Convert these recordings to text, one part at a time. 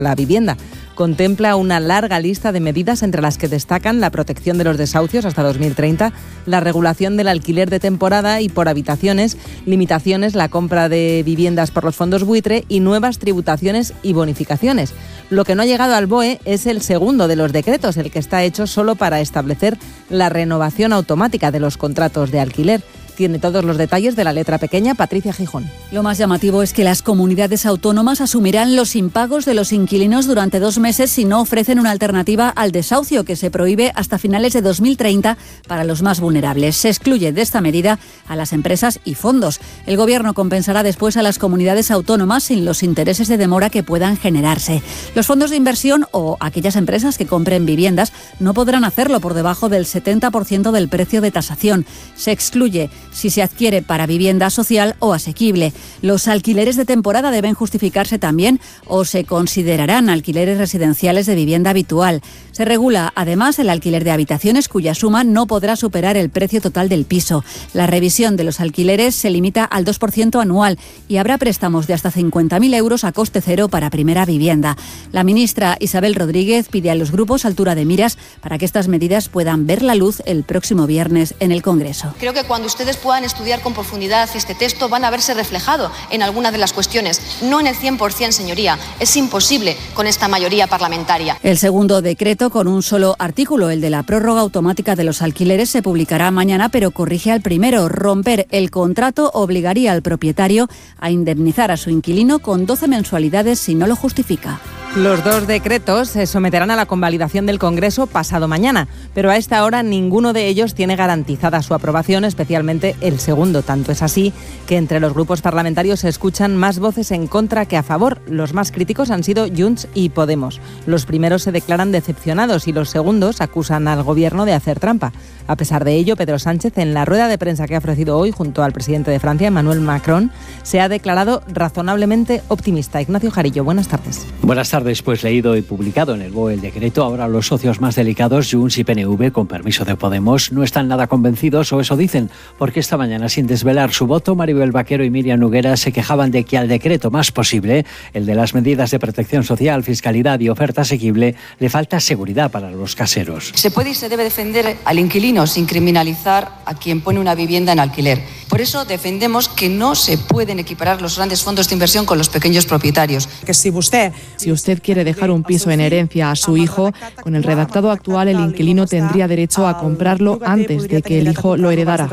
la vivienda. Contempla una larga lista de medidas entre las que destacan la protección de los desahucios hasta 2030, la regulación del alquiler de temporada y por habitaciones, limitaciones, la compra de viviendas por los fondos buitre y nuevas tributaciones y bonificaciones. Lo que no ha llegado al BOE es el segundo de los decretos, el que está hecho solo para establecer la renovación automática de los contratos de alquiler. Tiene todos los detalles de la letra pequeña Patricia Gijón. Lo más llamativo es que las comunidades autónomas asumirán los impagos de los inquilinos durante 2 meses si no ofrecen una alternativa al desahucio, que se prohíbe hasta finales de 2030 para los más vulnerables. Se excluye de esta medida a las empresas y fondos. El Gobierno compensará después a las comunidades autónomas sin los intereses de demora que puedan generarse. Los fondos de inversión o aquellas empresas que compren viviendas no podrán hacerlo por debajo del 70% del precio de tasación. Se excluye si se adquiere para vivienda social o asequible. Los alquileres de temporada deben justificarse también o se considerarán alquileres residenciales de vivienda habitual. Se regula además el alquiler de habitaciones cuya suma no podrá superar el precio total del piso. La revisión de los alquileres se limita al 2% anual y habrá préstamos de hasta 50.000 euros a coste cero para primera vivienda. La ministra Isabel Rodríguez pide a los grupos altura de miras para que estas medidas puedan ver la luz el próximo viernes en el Congreso. Creo que cuando ustedes puedan estudiar con profundidad este texto van a verse reflejado en algunas de las cuestiones, no en el 100%, señoría. Es imposible con esta mayoría parlamentaria. El segundo decreto, con un solo artículo, el de la prórroga automática de los alquileres, se publicará mañana, pero corrige al primero. Romper el contrato obligaría al propietario a indemnizar a su inquilino con 12 mensualidades si no lo justifica. Los 2 decretos se someterán a la convalidación del Congreso pasado mañana, pero a esta hora ninguno de ellos tiene garantizada su aprobación, especialmente el segundo. Tanto es así que entre los grupos parlamentarios se escuchan más voces en contra que a favor. Los más críticos han sido Junts y Podemos. Los primeros se declaran decepcionados y los segundos acusan al Gobierno de hacer trampa. A pesar de ello, Pedro Sánchez, en la rueda de prensa que ha ofrecido hoy junto al presidente de Francia, Emmanuel Macron, se ha declarado razonablemente optimista. Ignacio Jarillo, buenas tardes. Buenas tardes. Después leído y publicado en el BOE el decreto, ahora los socios más delicados, Junts y PNV, con permiso de Podemos, no están nada convencidos, o eso dicen, porque esta mañana, sin desvelar su voto, Maribel Vaquero y Miriam Noguera se quejaban de que al decreto más posible, el de las medidas de protección social, fiscalidad y oferta asequible, le falta seguridad para los caseros. Se puede y se debe defender al inquilino sin criminalizar a quien pone una vivienda en alquiler. Por eso defendemos que no se pueden equiparar los grandes fondos de inversión con los pequeños propietarios. Que si usted quiere dejar un piso en herencia a su hijo, con el redactado actual el inquilino tendría derecho a comprarlo antes de que el hijo lo heredara.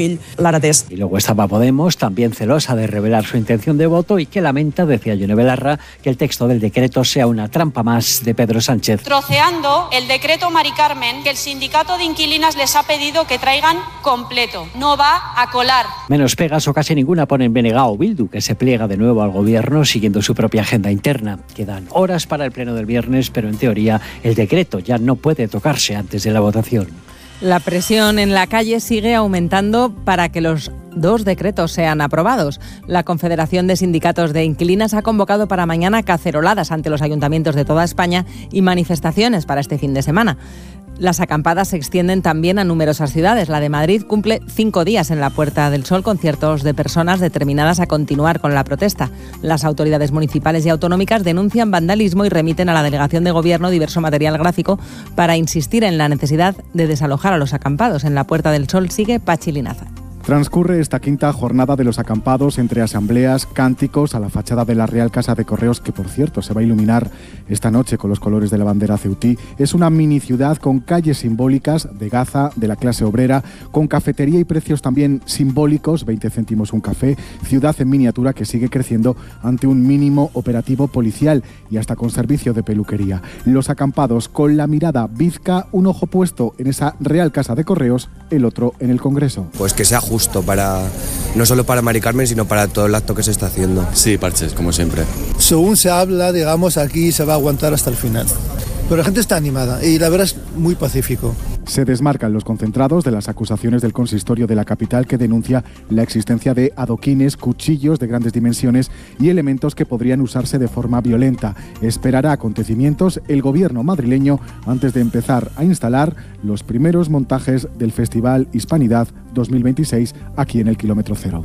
Y luego estaba Podemos, también celosa de revelar su intención de voto y que lamenta, decía Yone Belarra, que el texto del decreto sea una trampa más de Pedro Sánchez. Troceando el decreto Mari Carmen, que el sindicato de inquilinas les ha pedido que traigan completo. No va a colar. Menos pegas o casi ninguna ponen BNG o Bildu, que se pliega de nuevo al Gobierno siguiendo su propia agenda interna. Quedan horas para el pleno del viernes, pero en teoría el decreto ya no puede tocarse antes de la votación. La presión en la calle sigue aumentando para que los 2 decretos sean aprobados. La Confederación de Sindicatos de Inquilinas ha convocado para mañana caceroladas ante los ayuntamientos de toda España y manifestaciones para este fin de semana. Las acampadas se extienden también a numerosas ciudades. La de Madrid cumple 5 días en la Puerta del Sol con cientos de personas determinadas a continuar con la protesta. Las autoridades municipales y autonómicas denuncian vandalismo y remiten a la Delegación de Gobierno diverso material gráfico para insistir en la necesidad de desalojar a los acampados. En la Puerta del Sol sigue Pachi Linaza. Transcurre esta quinta jornada de los acampados entre asambleas, cánticos a la fachada de la Real Casa de Correos, que por cierto se va a iluminar esta noche con los colores de la bandera ceutí. Es una mini ciudad con calles simbólicas de Gaza, de la clase obrera, con cafetería y precios también simbólicos, 20 céntimos un café, ciudad en miniatura que sigue creciendo ante un mínimo operativo policial y hasta con servicio de peluquería. Los acampados con la mirada bizca, un ojo puesto en esa Real Casa de Correos, el otro en el Congreso. Pues que sea justo para, no solo para Mari Carmen, sino para todo el acto que se está haciendo. Sí, parches, como siempre. Según se habla, digamos, aquí se va a aguantar hasta el final. Pero la gente está animada y la verdad es muy pacífico. Se desmarcan los concentrados de las acusaciones del consistorio de la capital, que denuncia la existencia de adoquines, cuchillos de grandes dimensiones y elementos que podrían usarse de forma violenta. Esperará acontecimientos el gobierno madrileño antes de empezar a instalar los primeros montajes del Festival Hispanidad 2026 aquí en el Kilómetro Cero.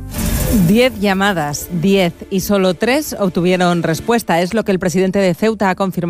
10 llamadas, 10, y solo 3 obtuvieron respuesta. Es lo que el presidente de Ceuta ha confirmado